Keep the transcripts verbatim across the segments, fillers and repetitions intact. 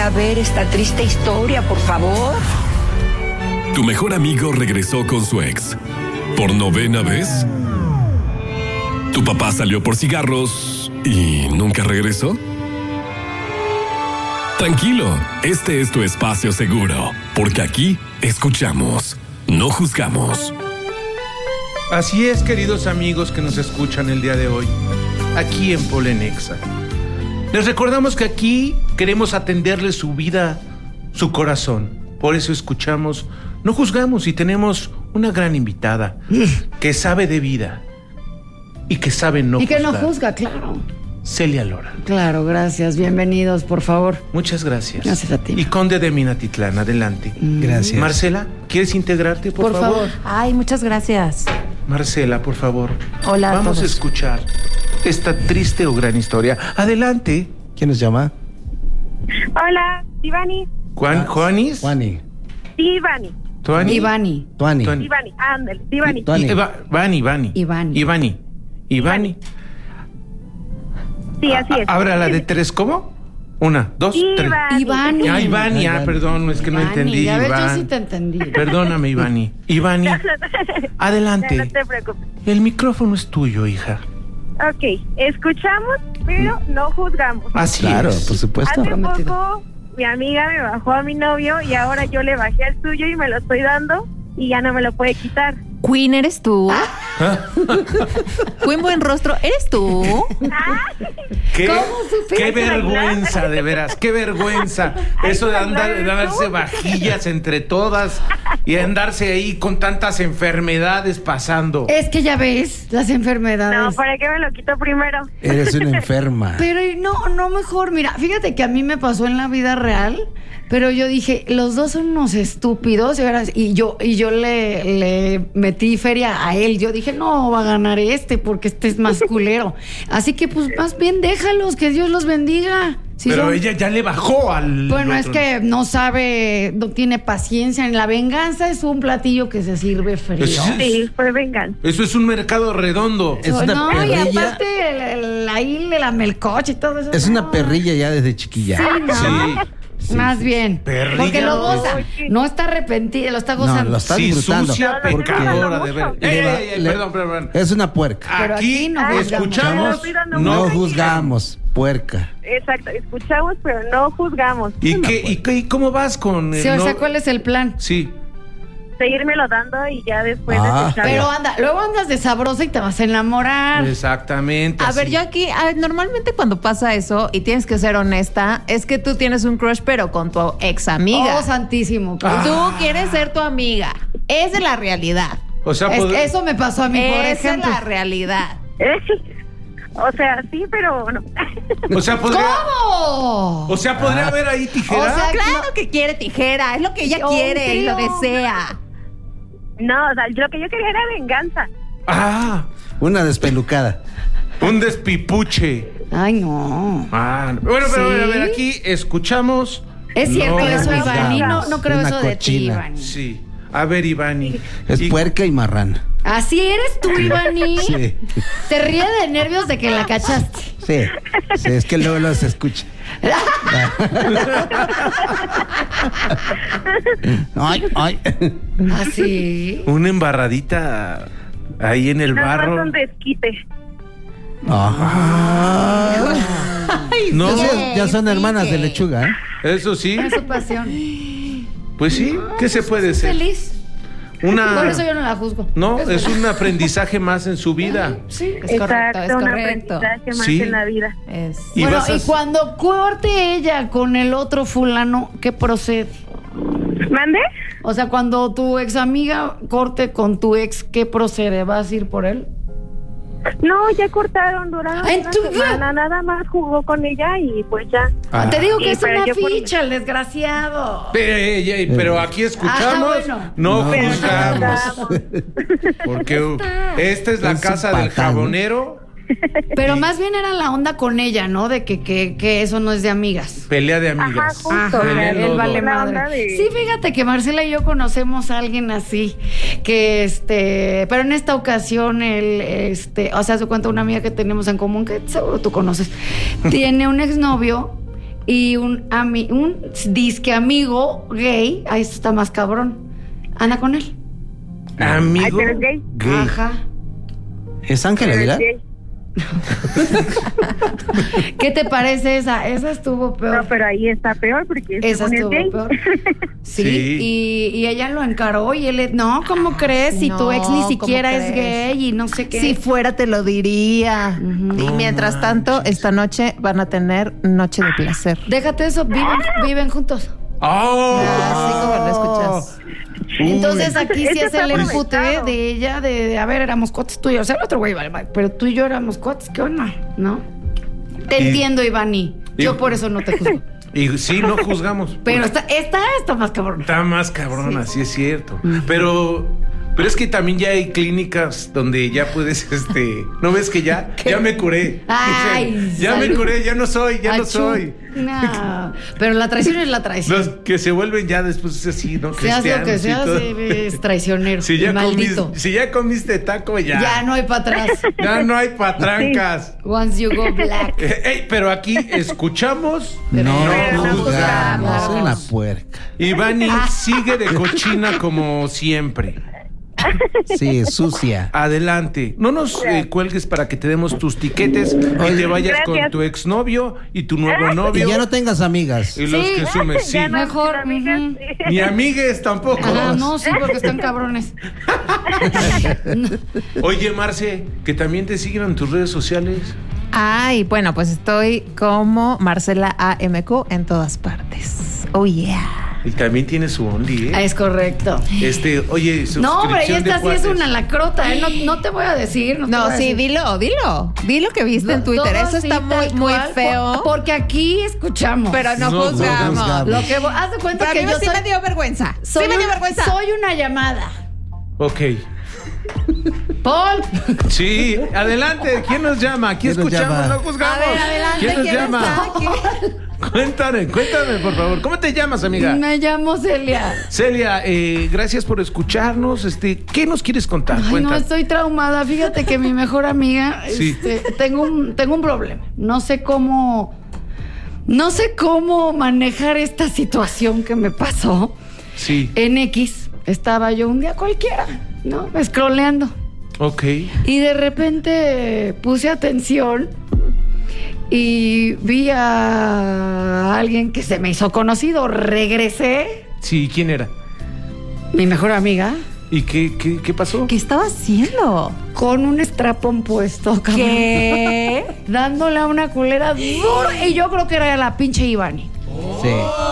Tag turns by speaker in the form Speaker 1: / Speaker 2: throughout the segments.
Speaker 1: A ver esta triste historia, por favor.
Speaker 2: Tu mejor amigo regresó con su ex. ¿Por novena vez? ¿Tu papá salió por cigarros y nunca regresó? Tranquilo, este es tu espacio seguro, porque aquí escuchamos, no juzgamos.
Speaker 3: Así es, queridos amigos que nos escuchan el día de hoy, aquí en Polenexa. Les recordamos que aquí queremos atenderles su vida, su corazón. Por eso escuchamos, no juzgamos, y tenemos una gran invitada que sabe de vida y que sabe no
Speaker 4: juzgar. Y que
Speaker 3: juzgar.
Speaker 4: no juzga, claro.
Speaker 3: Celia Lora.
Speaker 4: Claro, gracias. Bienvenidos, por favor.
Speaker 3: Muchas gracias.
Speaker 4: Gracias a ti.
Speaker 3: Y Conde de Minatitlán, adelante.
Speaker 5: Gracias.
Speaker 3: Marcela, ¿quieres integrarte, por,
Speaker 4: por
Speaker 3: favor?
Speaker 4: favor?
Speaker 6: Ay, muchas gracias.
Speaker 3: Marcela, por favor.
Speaker 6: Hola a
Speaker 3: Vamos
Speaker 6: todos.
Speaker 3: a escuchar esta triste o gran historia. Adelante.
Speaker 5: ¿Quién nos llama?
Speaker 7: Hola, Ivani.
Speaker 3: Juan, Juanis.
Speaker 5: Juani.
Speaker 7: Ivani.
Speaker 3: Tuani.
Speaker 4: Ivani.
Speaker 5: Tuani.
Speaker 3: Tuani.
Speaker 7: Ivani, ándale, Ivani.
Speaker 5: Tuani.
Speaker 3: Eva- Vani, Ivani.
Speaker 4: Ivani.
Speaker 3: Ivani. Ivani.
Speaker 7: Sí, así es.
Speaker 3: Ahora la de tres, ¿cómo? Una, dos, tres.
Speaker 7: Ivani.
Speaker 4: Ivani.
Speaker 3: Ah, Ivani, ah, perdón, es que no
Speaker 4: Ivani,
Speaker 3: entendí.
Speaker 4: ya ves, yo
Speaker 3: Iván.
Speaker 4: sí te entendí.
Speaker 3: Perdóname, Ivani. Ivani, adelante.
Speaker 7: No te preocupes.
Speaker 3: El micrófono es tuyo, hija.
Speaker 7: Ok, escuchamos, pero no juzgamos.
Speaker 3: Así
Speaker 5: Claro,
Speaker 3: es.
Speaker 5: por supuesto.
Speaker 7: Hace
Speaker 4: prometido.
Speaker 7: poco mi amiga me bajó a mi novio y ahora yo le bajé al suyo y me lo estoy dando y ya no me lo puede quitar.
Speaker 6: Queen, ¿eres tú? Queen Buen Rostro, ¿eres tú?
Speaker 3: Qué,
Speaker 4: ¿Cómo supiste
Speaker 3: qué
Speaker 7: bailar?
Speaker 3: vergüenza, de veras, qué vergüenza. Eso de andar, de darse vajillas entre todas y andarse ahí con tantas enfermedades pasando.
Speaker 4: Es que ya ves, las enfermedades.
Speaker 7: No, ¿para qué me lo quito primero?
Speaker 5: Eres una enferma.
Speaker 4: Pero no, no mejor, mira, fíjate que a mí me pasó en la vida real, pero yo dije, los dos son unos estúpidos, y, verás, y yo, y yo le, le metí feria a él. Yo dije, no, va a ganar este, porque este es más culero. Así que, pues, más bien déjalos, que Dios los bendiga. Si
Speaker 3: Pero
Speaker 4: son-
Speaker 3: ella ya le bajó al...
Speaker 4: Bueno, es
Speaker 3: otro.
Speaker 4: que no sabe, no tiene paciencia. En la venganza es un platillo que se sirve frío.
Speaker 3: Es-
Speaker 7: Sí, fue venganza.
Speaker 3: Eso es un mercado redondo.
Speaker 5: Es una
Speaker 4: no, y
Speaker 5: perrilla.
Speaker 4: aparte el, el, ahí le la melcoche y todo eso.
Speaker 5: Es una
Speaker 4: no.
Speaker 5: perrilla ya desde chiquilla.
Speaker 4: Sí, no.
Speaker 3: Sí.
Speaker 4: Más bien.
Speaker 3: Perrilla.
Speaker 4: Porque lo goza.
Speaker 7: Oye.
Speaker 4: No está arrepentido, lo está
Speaker 5: No,
Speaker 4: gozando.
Speaker 5: lo está
Speaker 3: Sí,
Speaker 5: disfrutando.
Speaker 3: sucia,
Speaker 5: porque
Speaker 3: pecadora, de ver.
Speaker 7: Le
Speaker 3: Ey,
Speaker 5: va-
Speaker 3: ey, ey,
Speaker 5: le-
Speaker 3: perdón, perdón.
Speaker 5: es una puerca.
Speaker 4: Pero
Speaker 3: Aquí
Speaker 4: aquí no juzgamos.
Speaker 3: escuchamos,
Speaker 7: No,
Speaker 5: No
Speaker 7: no.
Speaker 5: juzgamos, puerca.
Speaker 7: Exacto, escuchamos, pero no juzgamos.
Speaker 3: ¿Y, qué, y, qué- y cómo vas con el
Speaker 4: Sí, o sea,
Speaker 3: no-
Speaker 4: ¿cuál es el plan?
Speaker 3: Sí.
Speaker 7: Seguírmelo dando y ya después
Speaker 5: Ah.
Speaker 7: de escuchar.
Speaker 4: Pero anda, luego andas de sabrosa y te vas a enamorar.
Speaker 3: Exactamente.
Speaker 6: A ver,
Speaker 3: así.
Speaker 6: yo aquí, ah, normalmente cuando pasa eso, y tienes que ser honesta, es que tú tienes un crush, pero con tu ex amiga.
Speaker 4: Oh, santísimo.
Speaker 3: Ah.
Speaker 6: Tú quieres ser tu amiga. Esa es la realidad.
Speaker 3: O sea,
Speaker 4: Es-
Speaker 3: pod-
Speaker 4: eso me pasó a mí, por
Speaker 6: Esa
Speaker 4: ejemplo.
Speaker 6: es la realidad.
Speaker 7: O sea, sí, pero no.
Speaker 3: o sea, podría,
Speaker 4: ¿Cómo?
Speaker 3: o sea, podría haber ahí tijera.
Speaker 4: O sea,
Speaker 6: Claro que quiere tijera, es lo que ella
Speaker 4: Oh,
Speaker 6: quiere y lo
Speaker 4: tío.
Speaker 6: desea.
Speaker 7: No, o sea, lo que yo quería era venganza.
Speaker 3: ah,
Speaker 5: Una despelucada.
Speaker 3: un despipuche.
Speaker 4: Ay, no.
Speaker 3: Ah, bueno, pero
Speaker 4: ¿Sí?
Speaker 3: a ver, aquí escuchamos.
Speaker 4: Es cierto
Speaker 3: No
Speaker 4: eso,
Speaker 5: juzgamos.
Speaker 4: Ivani. No, no creo
Speaker 5: Una
Speaker 4: eso de ti,
Speaker 5: cochina.
Speaker 4: Ivani.
Speaker 3: Sí. A ver, Ivani.
Speaker 5: Es
Speaker 3: Y-
Speaker 5: puerca y marrana.
Speaker 4: Así eres tú, Ivani.
Speaker 5: Sí.
Speaker 4: Te ríe de nervios de que la cachaste.
Speaker 5: Sí. Sí, es que luego lo se escucha. Ay, ay.
Speaker 4: Así.
Speaker 3: Una embarradita ahí en el
Speaker 7: Nada más
Speaker 3: barro.
Speaker 7: un desquite.
Speaker 5: Ah.
Speaker 3: No,
Speaker 5: Ya son- ya son hermanas de lechuga, ¿eh?
Speaker 3: eso sí.
Speaker 4: Es su pasión.
Speaker 3: Pues sí, ¿qué se puede ser?
Speaker 4: Feliz.
Speaker 3: Una.
Speaker 4: Por eso yo no la juzgo.
Speaker 3: No, es un aprendizaje más en su vida.
Speaker 4: Sí.
Speaker 6: Es correcto, es
Speaker 7: un
Speaker 6: correcto.
Speaker 7: aprendizaje más
Speaker 3: Sí.
Speaker 7: en la vida.
Speaker 6: Es...
Speaker 3: Y
Speaker 4: Bueno,
Speaker 3: vas a-
Speaker 4: y cuando corte ella con el otro fulano, ¿qué procede?
Speaker 7: ¿Mande?
Speaker 4: O sea, cuando tu ex amiga corte con tu ex, ¿qué procede? ¿Vas a ir por él?
Speaker 7: No, ya cortaron, duraron
Speaker 4: Ay,
Speaker 7: una
Speaker 4: tú-
Speaker 7: semana, nada más jugó con ella y pues ya.
Speaker 3: Ah.
Speaker 4: Te digo que
Speaker 7: Sí,
Speaker 4: es
Speaker 7: pero
Speaker 4: una
Speaker 7: yo por-
Speaker 4: ficha, el desgraciado.
Speaker 3: Pero, ey, ey, pero aquí escuchamos,
Speaker 4: Ah, bueno.
Speaker 3: no,
Speaker 5: No
Speaker 3: juzgamos.
Speaker 7: juzgamos.
Speaker 3: Porque uh, esta es la
Speaker 5: Es un
Speaker 3: casa del
Speaker 5: patán.
Speaker 3: jabonero.
Speaker 4: Pero más bien era la onda con ella, ¿no? De que, que, que eso no es de amigas.
Speaker 3: Pelea de
Speaker 7: Ajá,
Speaker 3: amigas.
Speaker 7: justo.
Speaker 4: Ajá,
Speaker 3: Pelea en
Speaker 4: él
Speaker 3: lodo.
Speaker 4: vale
Speaker 7: La
Speaker 4: madre.
Speaker 7: onda de-
Speaker 4: Sí, fíjate que Marcela y yo conocemos a alguien así, que este, pero en esta ocasión él, este, o sea, se cuenta una amiga que tenemos en común, que seguro tú conoces, tiene un exnovio y un, ami- un disque amigo gay, ahí esto está más cabrón, anda con él.
Speaker 3: Amigo.
Speaker 7: Ay, pero es gay.
Speaker 3: gay.
Speaker 4: Ajá.
Speaker 5: ¿Es Ángel
Speaker 7: Pero es
Speaker 5: Aguilar?
Speaker 7: gay.
Speaker 4: ¿Qué te parece esa? Esa estuvo peor.
Speaker 7: No, pero ahí está peor porque
Speaker 4: Esa
Speaker 7: según es
Speaker 4: estuvo
Speaker 7: gay.
Speaker 4: peor. Sí,
Speaker 3: Sí.
Speaker 4: Y, y ella lo encaró y él, le- no, ¿cómo crees? Si
Speaker 6: no,
Speaker 4: tu ex ni
Speaker 6: ¿cómo
Speaker 4: siquiera es
Speaker 6: crees?
Speaker 4: gay y no sé qué.
Speaker 6: Si fuera, te lo diría.
Speaker 4: Ujú.
Speaker 6: Y
Speaker 3: No
Speaker 6: mientras tanto, esta noche van a tener noche de placer.
Speaker 4: Déjate eso, viven, viven juntos.
Speaker 3: ¡Oh!
Speaker 6: Así como lo escuchas.
Speaker 4: Entonces aquí sí
Speaker 7: Ese
Speaker 4: es el
Speaker 7: está
Speaker 4: empute
Speaker 7: aprovechado.
Speaker 4: de ella, de, de, a ver, éramos cuates tú y yo. O sea, el otro güey, vale, vale, pero tú y yo éramos cuates, ¿qué onda? ¿No? Te
Speaker 3: Y-
Speaker 4: entiendo, Ivani. Yo
Speaker 3: y-
Speaker 4: por eso no te juzgo.
Speaker 3: Y sí, no juzgamos.
Speaker 4: Pero esta, esta está más cabrón.
Speaker 3: Está más cabrona, sí, es cierto. Pero, pero es que también ya hay clínicas donde ya puedes, este, ¿no ves que ya? Ya me curé.
Speaker 4: Ay,
Speaker 3: ya me
Speaker 4: salud.
Speaker 3: curé, ya no soy, ya no
Speaker 4: Achú.
Speaker 3: soy.
Speaker 4: No, pero la traición es la traición.
Speaker 3: Los que se vuelven ya después así, ¿no?
Speaker 4: Seas lo que
Speaker 3: Cristianos y
Speaker 4: seas,
Speaker 3: todo.
Speaker 4: es traicionero.
Speaker 3: Si
Speaker 4: y
Speaker 3: ya,
Speaker 4: maldito.
Speaker 3: comiste, si ya comiste taco, ya.
Speaker 4: Ya no hay para atrás.
Speaker 3: Ya no hay patrancas.
Speaker 4: Once you go black.
Speaker 3: Eh, ey, pero aquí escuchamos.
Speaker 5: No,
Speaker 7: Pero
Speaker 5: no
Speaker 7: no
Speaker 5: juzgamos.
Speaker 7: juzgamos.
Speaker 5: Soy una puerca.
Speaker 3: Ivani sigue de cochina como siempre.
Speaker 5: Sí, sucia.
Speaker 3: Adelante. No nos eh, cuelgues para que te demos tus tiquetes y te vayas
Speaker 7: Gracias.
Speaker 3: con tu exnovio y tu nuevo
Speaker 5: Y
Speaker 3: novio.
Speaker 5: ya no tengas amigas.
Speaker 3: Y los
Speaker 4: Sí.
Speaker 3: que sumes, sí.
Speaker 7: Ya no,
Speaker 4: Mejor,
Speaker 7: amigas.
Speaker 4: ujú.
Speaker 3: Ni amigues tampoco.
Speaker 4: Ajá, no, sí, porque están cabrones.
Speaker 3: Oye, Marce, que también te siguen en tus redes sociales.
Speaker 6: Ay, bueno, pues estoy como Marcela A M Q en todas partes. Oh, yeah.
Speaker 3: Y también tiene su Only, ¿eh?
Speaker 4: Es correcto.
Speaker 3: Este, oye,
Speaker 4: No, hombre, y
Speaker 3: suscripción de
Speaker 4: esta sí es
Speaker 3: cuates.
Speaker 4: una lacrota, ¿eh? No, no te voy a decir. No, te
Speaker 6: No,
Speaker 4: voy a
Speaker 6: sí,
Speaker 4: decir.
Speaker 6: dilo, dilo. Dilo que viste en Twitter.
Speaker 4: Todo
Speaker 6: Eso
Speaker 4: así,
Speaker 6: está muy,
Speaker 4: tal
Speaker 6: muy
Speaker 4: cual,
Speaker 6: feo.
Speaker 4: por- Porque aquí escuchamos.
Speaker 6: Pero no,
Speaker 5: No, no
Speaker 6: juzgamos.
Speaker 5: juzgamos.
Speaker 4: Lo que vo- haz de cuenta
Speaker 6: Pero a
Speaker 4: que
Speaker 6: mí
Speaker 4: yo
Speaker 6: sí
Speaker 4: soy,
Speaker 6: me dio vergüenza. Sí
Speaker 4: soy
Speaker 6: me dio
Speaker 4: una-
Speaker 6: vergüenza.
Speaker 4: soy una llamada.
Speaker 3: Ok.
Speaker 4: Paul.
Speaker 3: Sí, adelante. ¿Quién nos llama? Aquí
Speaker 5: ¿Quién nos
Speaker 3: escuchamos,
Speaker 5: llama?
Speaker 3: no juzgamos.
Speaker 4: A ver, adelante,
Speaker 3: ¿Quién nos
Speaker 4: ¿quién
Speaker 3: llama? Cuéntame, cuéntame, por favor. ¿Cómo te llamas, amiga?
Speaker 4: Me llamo Celia.
Speaker 3: Celia, eh, gracias por escucharnos. Este, ¿qué nos quieres contar?
Speaker 4: Ay, no,
Speaker 3: Cuenta.
Speaker 4: estoy traumada. Fíjate que mi mejor amiga,
Speaker 3: Sí.
Speaker 4: este, tengo un, tengo un problema. No sé cómo, no sé cómo manejar esta situación que me pasó.
Speaker 3: Sí,
Speaker 4: En X estaba yo un día cualquiera, ¿no? Scrolleando.
Speaker 3: ok.
Speaker 4: Y de repente puse atención y vi a alguien que se me hizo conocido. Regresé,
Speaker 3: Sí, ¿quién era?
Speaker 4: mi mejor amiga,
Speaker 3: ¿Y qué, qué, qué pasó?
Speaker 6: ¿Qué estaba haciendo?
Speaker 4: con un strapón puesto, cabrón.
Speaker 6: ¿Qué?
Speaker 4: Dándole a una culera duro. Y yo creo que era la pinche Ivani.
Speaker 5: Sí.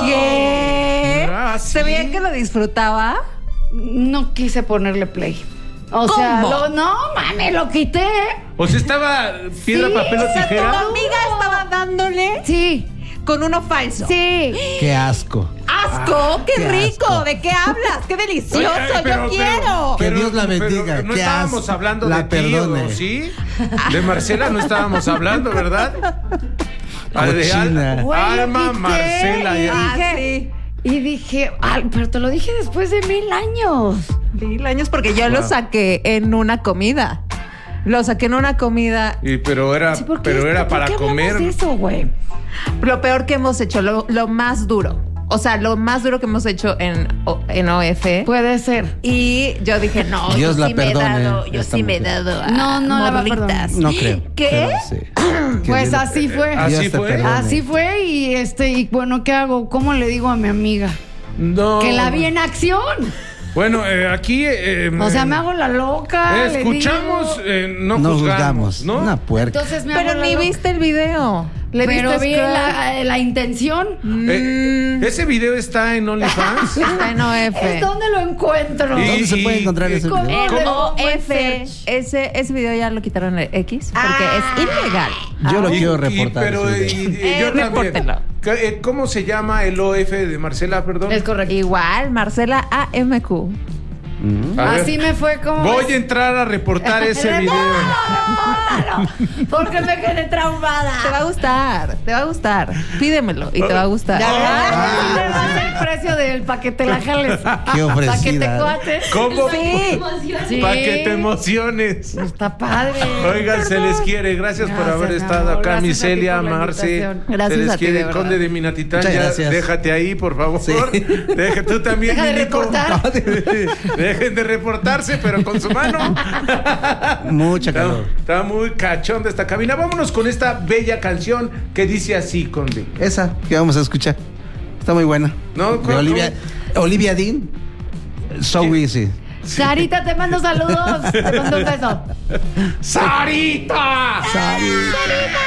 Speaker 6: ¿Qué?
Speaker 3: Ah, ¿sí?
Speaker 6: ¿Se veía que lo disfrutaba?
Speaker 4: No quise ponerle play. O sea,
Speaker 6: ¿Cómo?
Speaker 4: lo, no, mami, lo quité.
Speaker 3: O sea, estaba piedra,
Speaker 4: Sí,
Speaker 3: papel o
Speaker 4: o sea,
Speaker 3: tijera.
Speaker 6: Tu amiga estaba dándole
Speaker 4: Sí,
Speaker 6: con uno falso.
Speaker 4: sí.
Speaker 5: Qué asco.
Speaker 6: ¡Asco! ¡Qué,
Speaker 5: qué
Speaker 6: rico!
Speaker 5: asco.
Speaker 6: ¿De qué hablas? ¡Qué delicioso!
Speaker 3: Oye, ay, pero-
Speaker 6: ¡Yo
Speaker 3: pero-
Speaker 6: quiero!
Speaker 5: Que Dios la bendiga,
Speaker 3: pero no
Speaker 5: qué
Speaker 3: estábamos
Speaker 5: asco.
Speaker 3: hablando
Speaker 5: La
Speaker 3: de ti,
Speaker 5: perdone.
Speaker 3: ¿o ¿sí? De Marcela no estábamos hablando, ¿verdad? Ah, de Al-
Speaker 5: Cochina.
Speaker 4: Güey,
Speaker 3: Alma
Speaker 4: lo quité
Speaker 3: Marcela.
Speaker 4: y
Speaker 3: ya.
Speaker 6: Ah,
Speaker 4: dije-
Speaker 6: sí.
Speaker 4: Y dije, ay, pero te lo dije después de mil años.
Speaker 6: Mil años porque yo lo
Speaker 3: Wow.
Speaker 6: saqué en una comida. Lo saqué en una comida.
Speaker 3: Y, pero era,
Speaker 4: Sí, ¿por qué-
Speaker 3: pero era
Speaker 4: por
Speaker 3: para
Speaker 4: qué hablamos
Speaker 3: comer.
Speaker 4: de eso, güey?
Speaker 6: Lo peor que hemos hecho, lo, lo más duro. O sea, lo más duro que hemos hecho en, O- en O F.
Speaker 4: Puede ser.
Speaker 6: Y yo dije, no,
Speaker 5: Dios
Speaker 6: yo
Speaker 5: la
Speaker 6: sí me he
Speaker 5: perdone,
Speaker 6: dado, yo
Speaker 5: esta
Speaker 6: sí me he
Speaker 5: mujer.
Speaker 6: dado a
Speaker 4: No, no la va a
Speaker 6: morlitas.
Speaker 5: No creo.
Speaker 6: ¿Qué?
Speaker 5: Pero sí. Que
Speaker 4: Pues
Speaker 5: Dios-
Speaker 4: así fue.
Speaker 3: ¿Así
Speaker 5: Dios te
Speaker 3: fue?
Speaker 5: perdone.
Speaker 4: Así fue y este, y bueno, ¿qué hago? ¿Cómo le digo a mi amiga?
Speaker 3: No.
Speaker 4: Que la vi en acción.
Speaker 3: Bueno, eh, aquí. eh,
Speaker 4: O sea, me hago la loca.
Speaker 3: eh,
Speaker 4: le
Speaker 3: escuchamos,
Speaker 4: digo.
Speaker 3: eh, no,
Speaker 5: No
Speaker 3: juzgamos,
Speaker 5: juzgamos.
Speaker 3: ¿no?
Speaker 5: Una puerca.
Speaker 4: Entonces me
Speaker 6: Pero
Speaker 4: hago la
Speaker 6: ni
Speaker 4: loca.
Speaker 6: viste el video. Le
Speaker 4: Pero
Speaker 6: diste
Speaker 4: vi
Speaker 6: scroll.
Speaker 4: la, la intención.
Speaker 3: Eh, ese video está en OnlyFans.
Speaker 6: Está en O F.
Speaker 4: ¿Es dónde lo encuentro?
Speaker 3: Y-
Speaker 5: ¿Dónde se puede
Speaker 3: y-
Speaker 5: encontrar ese
Speaker 4: ¿Cómo?
Speaker 5: video?
Speaker 4: de-
Speaker 6: O
Speaker 4: buen
Speaker 6: F.
Speaker 4: search.
Speaker 6: Ese, ese video ya lo quitaron de X porque es ilegal.
Speaker 5: Yo lo
Speaker 3: Y-
Speaker 5: quiero
Speaker 3: y-
Speaker 5: reportar.
Speaker 3: pero
Speaker 5: ese
Speaker 3: y-
Speaker 5: video.
Speaker 3: y
Speaker 6: Eh,
Speaker 3: yo también.
Speaker 6: repórtelo.
Speaker 3: ¿Qué- eh, ¿Cómo se llama el O F de Marcela, perdón?
Speaker 4: Es correcto.
Speaker 6: Igual, Marcela A M Q.
Speaker 5: Mm.
Speaker 3: A ver,
Speaker 4: Así me fue como.
Speaker 3: Voy a entrar a reportar ese video.
Speaker 4: Repórtalo, porque me quedé traumada.
Speaker 6: Te va a gustar, te va a gustar. Pídemelo y te va a gustar.
Speaker 4: Ya
Speaker 3: Ah,
Speaker 4: verás, el precio de el pa' que te la jales.
Speaker 5: Qué ofrecida.
Speaker 4: Pa' que te cuates.
Speaker 3: ¿Cómo?
Speaker 4: Sí. sí.
Speaker 3: Para que te emociones.
Speaker 4: Está padre.
Speaker 3: Oigan, se les quiere. Gracias, por
Speaker 4: Gracias,
Speaker 3: haber
Speaker 4: mi
Speaker 3: estado
Speaker 4: amor.
Speaker 3: acá,
Speaker 4: Gracias a ti
Speaker 3: Miselia,
Speaker 4: por la
Speaker 3: Marce.
Speaker 4: invitación.
Speaker 6: Gracias
Speaker 3: se les
Speaker 6: a ti,
Speaker 3: quiere,
Speaker 6: de verdad.
Speaker 3: Conde de Minatitán.
Speaker 5: Muchas
Speaker 3: Ya,
Speaker 5: gracias.
Speaker 3: déjate ahí, por favor.
Speaker 5: Sí.
Speaker 3: Deja tú también,
Speaker 4: Deja de
Speaker 3: mi Nico.
Speaker 4: reportar.
Speaker 3: Dejen de reportarse, pero con su mano.
Speaker 5: Mucha
Speaker 3: Está,
Speaker 5: calor.
Speaker 3: está muy cachonda esta cabina. Vámonos con esta bella canción que dice así, Conde.
Speaker 5: Esa que vamos a escuchar. Está muy buena.
Speaker 3: No,
Speaker 5: De
Speaker 3: ¿cómo-
Speaker 5: Olivia, Olivia Dean. So Easy.
Speaker 4: Sarita, te mando saludos. Te mando un beso.
Speaker 3: ¡Sarita!
Speaker 5: Sarita.